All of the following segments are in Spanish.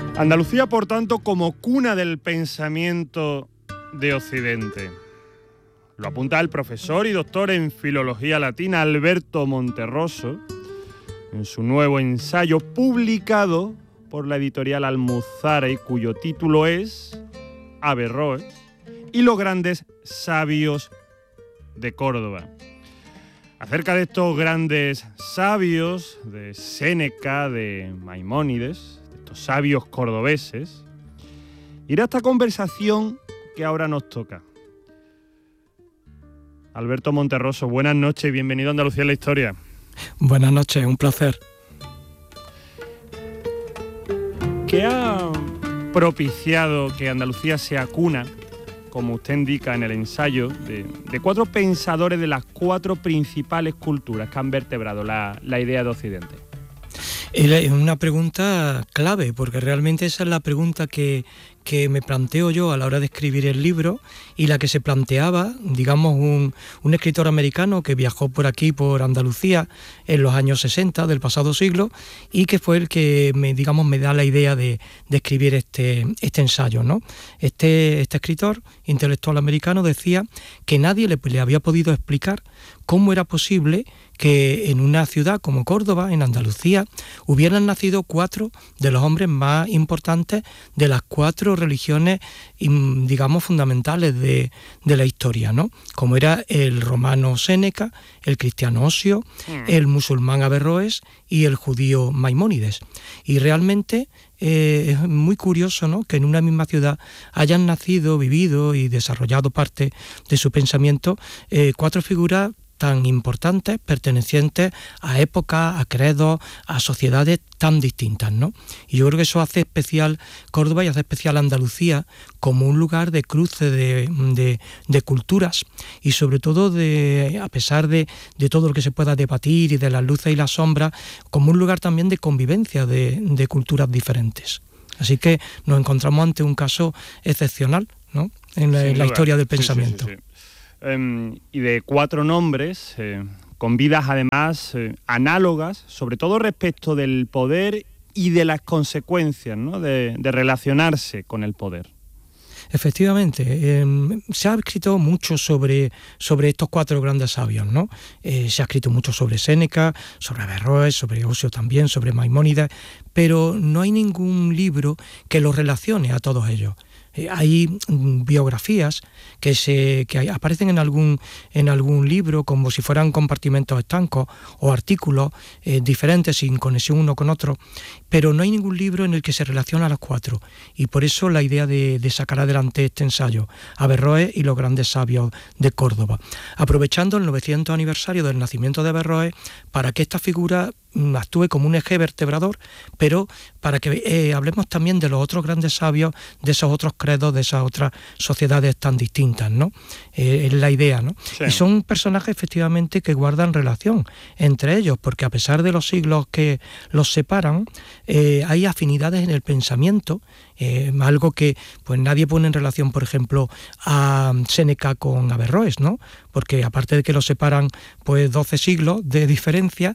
Andalucía, por tanto, como cuna del pensamiento de Occidente. Lo apunta el profesor y doctor en Filología Latina Alberto Monterroso en su nuevo ensayo publicado por la editorial Almuzara y cuyo título es Averroes y los grandes sabios de Córdoba. Acerca de estos grandes sabios, de Séneca, de Maimónides, sabios cordobeses, irá esta conversación que ahora nos toca. Alberto Monterroso, buenas noches y bienvenido a Andalucía en la Historia. Buenas noches, un placer. ¿Qué ha propiciado que Andalucía sea cuna, como usted indica en el ensayo, de cuatro pensadores de las cuatro principales culturas que han vertebrado la idea de Occidente? Es una pregunta clave, porque realmente esa es la pregunta que me planteo yo a la hora de escribir el libro y la que se planteaba, digamos, un escritor americano que viajó por aquí, por Andalucía, en los años 60 del pasado siglo y que fue el que me da la idea de escribir este ensayo, ¿no? Este escritor intelectual americano decía que nadie le había podido explicar cómo era posible que en una ciudad como Córdoba, en Andalucía, hubieran nacido cuatro de los hombres más importantes de las cuatro religiones, digamos, fundamentales de la historia, ¿no? Como era el romano Séneca, el cristiano Osio, el musulmán Averroes y el judío Maimónides. Y realmente es muy curioso, ¿no?, que en una misma ciudad hayan nacido, vivido y desarrollado parte de su pensamiento cuatro figuras tan importantes, pertenecientes a épocas, a credos, a sociedades tan distintas, ¿no? Y yo creo que eso hace especial Córdoba y hace especial Andalucía como un lugar de cruce de culturas y sobre todo, a pesar de todo lo que se pueda debatir y de las luces y las sombras, como un lugar también de convivencia de culturas diferentes. Así que nos encontramos ante un caso excepcional, ¿no?, en la historia del pensamiento. Sí. Y de cuatro nombres, con vidas además análogas, sobre todo respecto del poder y de las consecuencias, ¿no?, de relacionarse con el poder. Efectivamente, se ha escrito mucho sobre estos cuatro grandes sabios, ¿no? Se ha escrito mucho sobre Séneca, sobre Averroes, sobre Osio también, sobre Maimónides, pero no hay ningún libro que los relacione a todos ellos. Hay biografías que aparecen en algún libro como si fueran compartimentos estancos o artículos diferentes sin conexión uno con otro, pero no hay ningún libro en el que se relaciona a los cuatro, y por eso la idea de sacar adelante este ensayo, Averroes y los grandes sabios de Córdoba, aprovechando el 900 aniversario del nacimiento de Averroes para que esta figura actúe como un eje vertebrador, pero para que hablemos también de los otros grandes sabios, de esos otros credos, de esas otras sociedades tan distintas, ¿no? Es la idea, ¿no? Sí. Y son personajes efectivamente que guardan relación entre ellos, porque a pesar de los siglos que los separan, hay afinidades en el pensamiento, algo que pues nadie pone en relación, por ejemplo, a Séneca con Averroes, ¿no? Porque aparte de que los separan pues 12 siglos de diferencia,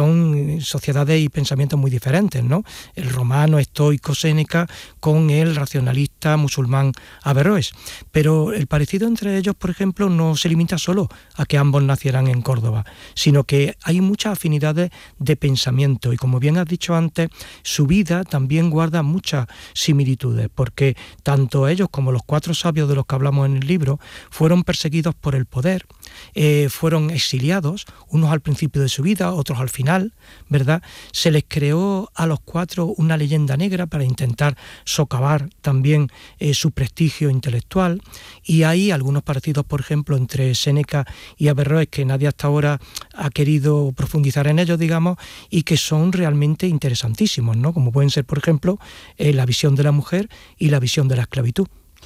son sociedades y pensamientos muy diferentes, ¿no? El romano estoico Séneca con el racionalista musulmán Averroes. Pero el parecido entre ellos, por ejemplo, no se limita solo a que ambos nacieran en Córdoba, sino que hay muchas afinidades de pensamiento y, como bien has dicho antes, su vida también guarda muchas similitudes, porque tanto ellos como los cuatro sabios de los que hablamos en el libro fueron perseguidos por el poder, fueron exiliados, unos al principio de su vida, otros al final, ¿verdad? Se les creó a los cuatro una leyenda negra para intentar socavar también su prestigio intelectual, y hay algunos parecidos, por ejemplo, entre Séneca y Averroes que nadie hasta ahora ha querido profundizar en ellos, digamos, y que son realmente interesantísimos, ¿no? Como pueden ser, por ejemplo, la visión de la mujer y la visión de la esclavitud.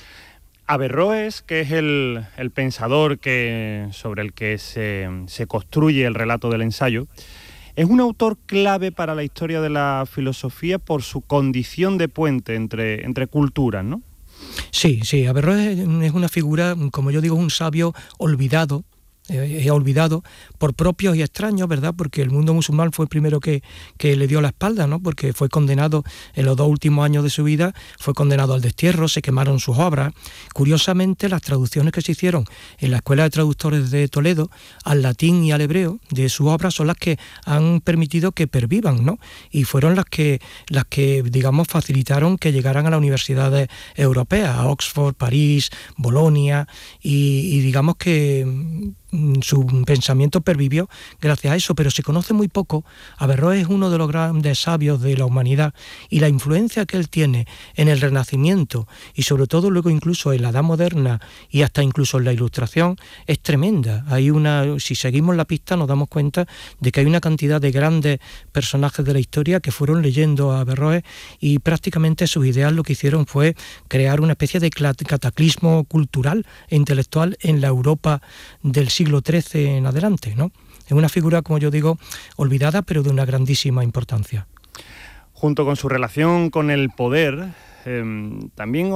Averroes, que es el pensador sobre el que se construye el relato del ensayo, es un autor clave para la historia de la filosofía por su condición de puente entre culturas, ¿no? Sí, Averroes es una figura, como yo digo, un sabio olvidado, olvidado por propios y extraños, ¿verdad? Porque el mundo musulmán fue el primero que le dio la espalda, ¿no? Porque fue condenado en los 2 últimos años de su vida, fue condenado al destierro, se quemaron sus obras. Curiosamente, las traducciones que se hicieron en la Escuela de Traductores de Toledo al latín y al hebreo de sus obras son las que han permitido que pervivan, ¿no? Y fueron las que digamos, facilitaron que llegaran a las universidades europeas, a Oxford, París, Bolonia, y digamos que su pensamiento pervivió gracias a eso, pero se conoce muy poco. Averroes es uno de los grandes sabios de la humanidad, y la influencia que él tiene en el Renacimiento y sobre todo luego incluso en la Edad Moderna y hasta incluso en la Ilustración es tremenda. Si seguimos la pista nos damos cuenta de que hay una cantidad de grandes personajes de la historia que fueron leyendo a Averroes, y prácticamente sus ideas lo que hicieron fue crear una especie de cataclismo cultural e intelectual en la Europa del siglo XIII en adelante, ¿no? Es una figura, como yo digo, olvidada, pero de una grandísima importancia. Junto con su relación con el poder, también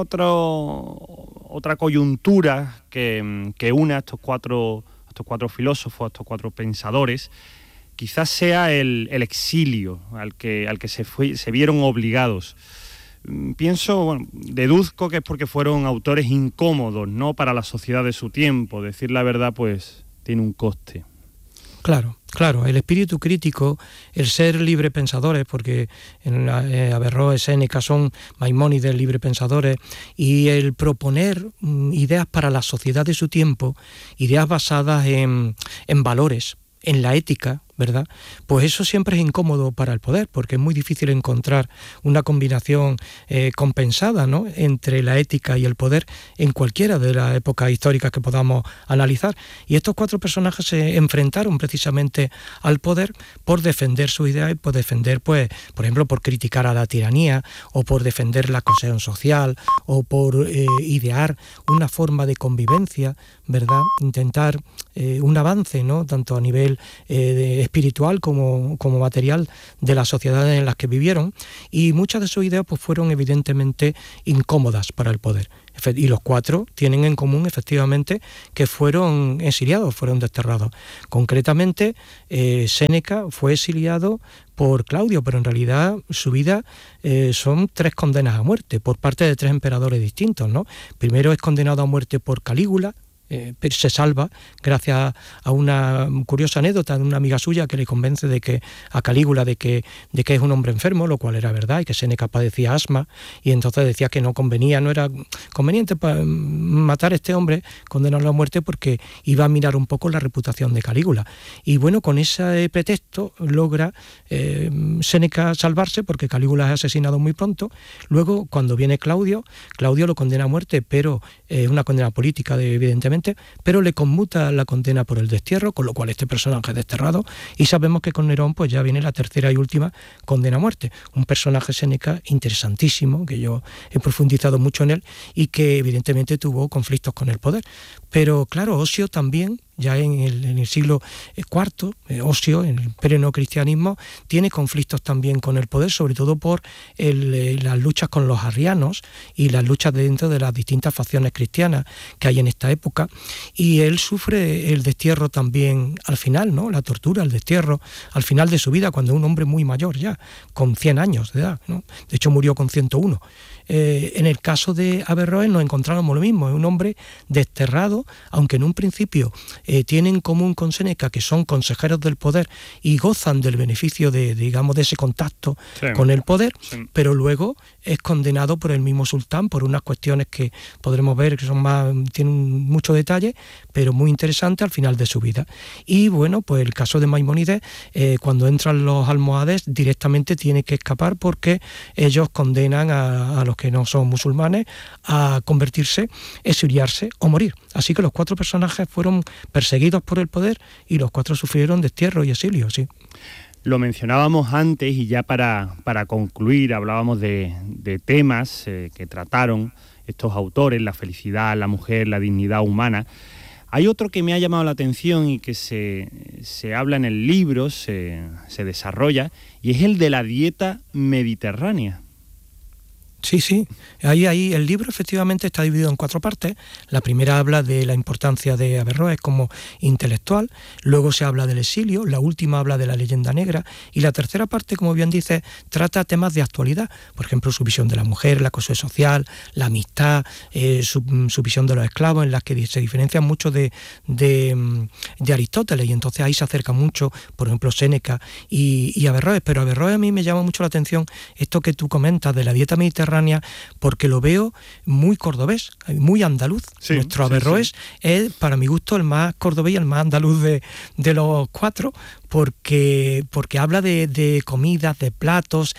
otra coyuntura que une a estos cuatro filósofos, a estos 4 pensadores, quizás sea el exilio al que se vieron obligados. Deduzco que es porque fueron autores incómodos, ¿no?, para la sociedad de su tiempo. Decir la verdad, pues, tiene un coste. Claro, el espíritu crítico, el ser libre pensadores, porque en Averroes, Séneca son Maimónides libre pensadores, y el proponer ideas para la sociedad de su tiempo, ideas basadas en valores, en la ética, ¿verdad? Pues eso siempre es incómodo para el poder, porque es muy difícil encontrar una combinación compensada, ¿no?, entre la ética y el poder en cualquiera de las épocas históricas que podamos analizar. Y estos 4 personajes se enfrentaron precisamente al poder por defender su idea y por defender, pues, por ejemplo, por criticar a la tiranía, o por defender la cohesión social, o por idear una forma de convivencia, ¿verdad? Intentar un avance, ¿no?, tanto a nivel espiritual como material de las sociedades en las que vivieron, y muchas de sus ideas pues fueron evidentemente incómodas para el poder. Y los 4 tienen en común efectivamente que fueron exiliados, fueron desterrados. Concretamente, Séneca fue exiliado por Claudio, pero en realidad su vida son 3 condenas a muerte por parte de 3 emperadores distintos, ¿no? Primero es condenado a muerte por Calígula, pero se salva gracias a una curiosa anécdota de una amiga suya que le convence a Calígula de que es un hombre enfermo, lo cual era verdad, y que Séneca padecía asma, y entonces decía que no era conveniente matar a este hombre, condenarlo a muerte, porque iba a mirar un poco la reputación de Calígula. Y bueno, con ese pretexto logra Séneca salvarse, porque Calígula es asesinado muy pronto. Luego, cuando viene Claudio lo condena a muerte, pero es una condena política, evidentemente, pero le conmuta la condena por el destierro, con lo cual este personaje es desterrado, y sabemos que con Nerón pues ya viene la tercera y última condena a muerte. Un personaje, Séneca, interesantísimo, que yo he profundizado mucho en él, y que evidentemente tuvo conflictos con el poder. Pero claro, Osio también, ya en el siglo IV, Osio, en el pleno cristianismo, tiene conflictos también con el poder, sobre todo por las luchas con los arrianos y las luchas dentro de las distintas facciones cristianas que hay en esta época, y él sufre el destierro también al final, ¿no?, la tortura, el destierro al final de su vida, cuando es un hombre muy mayor ya, con 100 años de edad, ¿no? De hecho murió con 101. En el caso de Averroes nos encontramos lo mismo, es un hombre desterrado, aunque en un principio tiene en común con Séneca que son consejeros del poder y gozan del beneficio de ese contacto con el poder, pero luego es condenado por el mismo sultán por unas cuestiones que podremos ver que tienen mucho detalle, pero muy interesante al final de su vida. Y bueno, pues el caso de Maimónides, cuando entran los almohades, directamente tiene que escapar, porque ellos condenan a los que no son musulmanes a convertirse, exiliarse o morir. Así que los 4 personajes fueron perseguidos por el poder, y los 4 sufrieron destierro y exilio, sí. Lo mencionábamos antes, y ya para concluir hablábamos de temas que trataron estos autores: la felicidad, la mujer, la dignidad humana. Hay otro que me ha llamado la atención y que se habla en el libro, se desarrolla, y es el de la dieta mediterránea. Sí, sí. Ahí el libro efectivamente está dividido en 4 partes. La primera habla de la importancia de Averroes como intelectual, luego se habla del exilio, la última habla de la leyenda negra y la tercera parte, como bien dices, trata temas de actualidad, por ejemplo, su visión de la mujer, el acoso social, la amistad, su visión de los esclavos, en las que se diferencian mucho de Aristóteles, y entonces ahí se acerca mucho, por ejemplo, Séneca y Averroes. Pero Averroes a mí me llama mucho la atención esto que tú comentas de la dieta mediterránea, porque lo veo muy cordobés, muy andaluz. Sí, Nuestro Averroes es, para mi gusto, el más cordobés y el más andaluz de los 4, porque habla de comidas, de platos,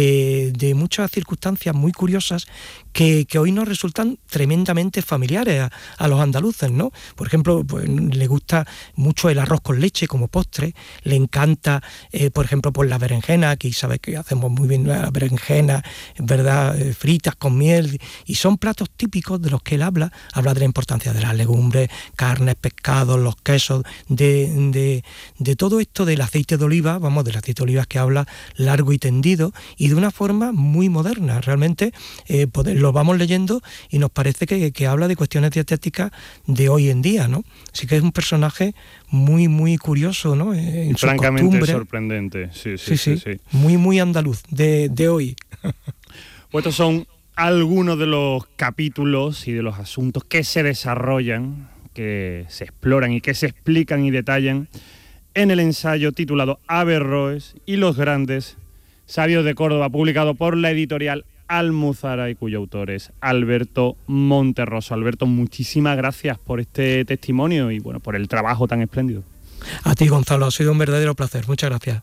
de muchas circunstancias muy curiosas que hoy nos resultan tremendamente familiares a los andaluces, ¿no? Por ejemplo, pues, le gusta mucho el arroz con leche como postre, le encanta, por ejemplo, pues la berenjena, que sabes que hacemos muy bien la berenjena, ¿verdad?, fritas con miel, y son platos típicos de los que él habla de la importancia de las legumbres, carnes, pescados, los quesos, de todo esto del aceite de oliva, del aceite de oliva que habla largo y tendido, y de una forma muy moderna. Realmente lo vamos leyendo y nos parece que habla de cuestiones dietéticas de hoy en día, ¿no? Así que es un personaje muy, muy curioso, ¿no? En francamente sorprendente, sí. Muy, muy andaluz de hoy. Pues estos son algunos de los capítulos y de los asuntos que se desarrollan, que se exploran y que se explican y detallan en el ensayo titulado Averroes y los grandes sabios de Córdoba, publicado por la editorial Almuzara y cuyo autor es Alberto Monterroso. Alberto, muchísimas gracias por este testimonio y por el trabajo tan espléndido. A ti, Gonzalo, ha sido un verdadero placer. Muchas gracias.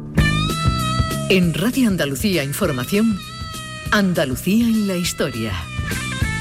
En Radio Andalucía Información, Andalucía en la historia.